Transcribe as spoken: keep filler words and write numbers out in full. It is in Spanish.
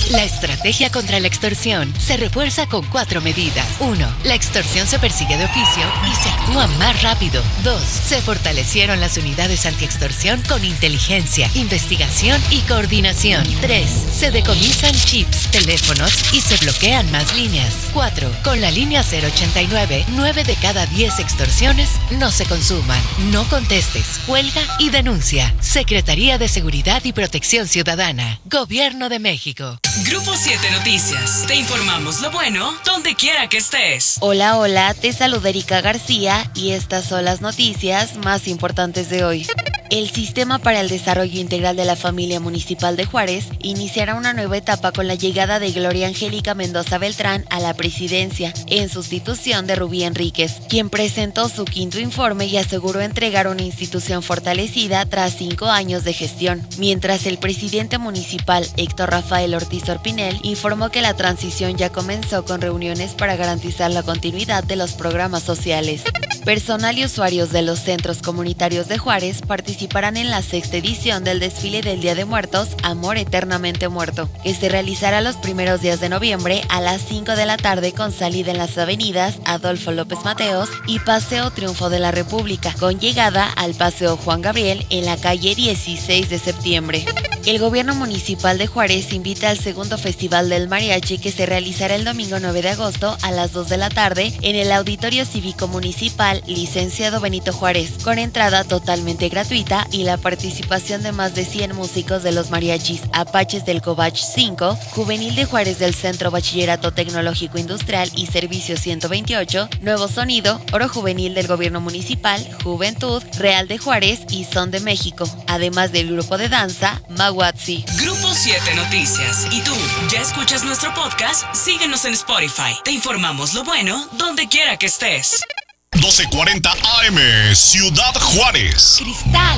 La estrategia contra la extorsión se refuerza con cuatro medidas. Uno, la extorsión se persigue de oficio y se actúa más rápido. Dos, se fortalecieron las unidades antiextorsión con inteligencia, investigación y coordinación. Tres, se decomisan chips, teléfonos y se bloquean más líneas. Cuatro, con la línea cero ochenta y nueve, nueve de cada diez extorsiones no se consuman. No contestes, cuelga y denuncia. Secretaría de Seguridad y Protección Ciudadana. Gobierno de México. Grupo siete Noticias. Te informamos lo bueno donde quiera que estés. Hola, hola, te saluda Erika García y estas son las noticias más importantes de hoy. El Sistema para el Desarrollo Integral de la Familia Municipal de Juárez iniciará una nueva etapa con la llegada de Gloria Angélica Mendoza Beltrán a la presidencia, en sustitución de Rubí Enríquez, quien presentó su quinto informe y aseguró entregar una institución fortalecida tras cinco años de gestión. Mientras el presidente municipal, Héctor Rafael Ortiz Orpinel, informó que la transición ya comenzó con reuniones para garantizar la continuidad de los programas sociales. Personal y usuarios de los centros comunitarios de Juárez participarán en la sexta edición del desfile del Día de Muertos Amor Eternamente Muerto, que se realizará los primeros días de noviembre a las cinco de la tarde con salida en las avenidas Adolfo López Mateos y Paseo Triunfo de la República, con llegada al Paseo Juan Gabriel en la calle dieciséis de septiembre. El gobierno municipal de Juárez invita al segundo Festival del Mariachi que se realizará el domingo nueve de agosto a las dos de la tarde en el Auditorio Cívico Municipal Licenciado Benito Juárez, con entrada totalmente gratuita y la participación de más de cien músicos de los mariachis Apaches del Cobach cinco, Juvenil de Juárez del Centro Bachillerato Tecnológico Industrial y Servicio ciento veintiocho, Nuevo Sonido, Oro Juvenil del Gobierno Municipal, Juventud, Real de Juárez y Son de México, además del grupo de danza Mahuatzi. Grupo siete Noticias. ¿Y tú ya escuchas nuestro podcast? Síguenos en Spotify. Te informamos lo bueno donde quiera que estés. doce cuarenta A M, Ciudad Juárez. Cristal.